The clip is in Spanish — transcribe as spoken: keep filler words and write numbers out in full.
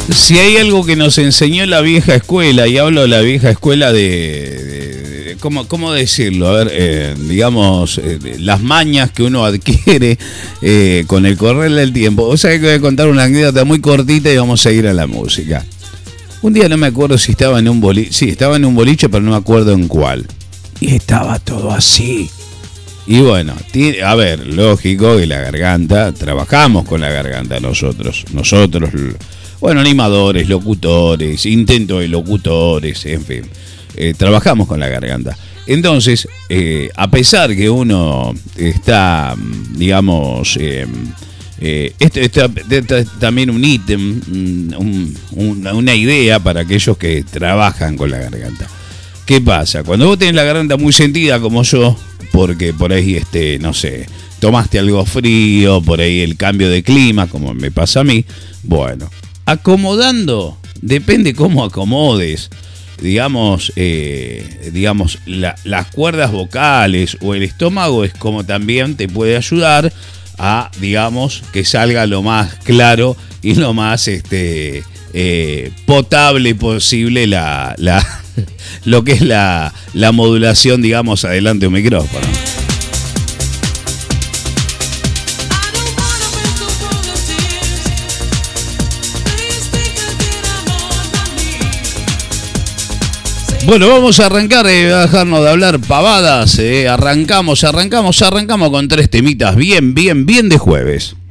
Si hay algo que nos enseñó la vieja escuela, y hablo de la vieja escuela de... de, de ¿cómo, ¿Cómo decirlo? A ver, eh, digamos, eh, las mañas que uno adquiere eh, con el correr del tiempo. O sea que voy a contar una anécdota muy cortita y vamos a ir a la música. Un día no me acuerdo si estaba en un boliche. Sí, estaba en un boliche, pero no me acuerdo en cuál. Y estaba todo así. Y bueno, tiene, a ver, lógico que la garganta, trabajamos con la garganta nosotros. Nosotros, bueno, animadores, locutores, intento de locutores, en fin. Eh, trabajamos con la garganta. Entonces, eh, a pesar que uno está, digamos... Eh, Eh, esto, esto, esto es también un ítem, un, un, una idea para aquellos que trabajan con la garganta. ¿Qué pasa? Cuando vos tenés la garganta muy sentida como yo, porque por ahí, este, no sé, tomaste algo frío, por ahí el cambio de clima, como me pasa a mí, bueno, acomodando, depende cómo acomodes, digamos, eh, digamos la, las cuerdas vocales o el estómago es como también te puede ayudar a, digamos, que salga lo más claro y lo más este eh, potable posible la, la lo que es la, la modulación, digamos, adelante de un micrófono. Bueno, vamos a arrancar, eh, a dejarnos de hablar pavadas, eh, arrancamos, arrancamos, arrancamos con tres temitas bien, bien, bien de jueves.